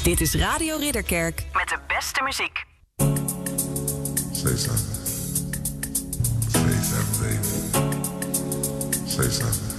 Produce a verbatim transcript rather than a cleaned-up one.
Dit is Radio Ridderkerk met de beste muziek. Say something. Say something, baby. Say something.